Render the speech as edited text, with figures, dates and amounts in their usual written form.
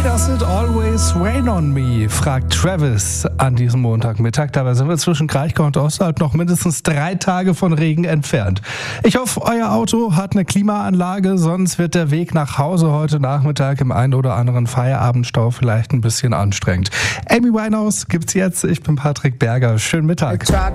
Does it always rain on me? Fragt Travis an diesem Montagmittag. Dabei sind wir zwischen Kraichgau und Osterhalb noch mindestens 3 Tage von Regen entfernt. Ich hoffe, euer Auto hat eine Klimaanlage, sonst wird der Weg nach Hause heute Nachmittag im einen oder anderen Feierabendstau vielleicht ein bisschen anstrengend. Amy Winehouse gibt's jetzt. Ich bin Patrick Berger. Schönen Mittag.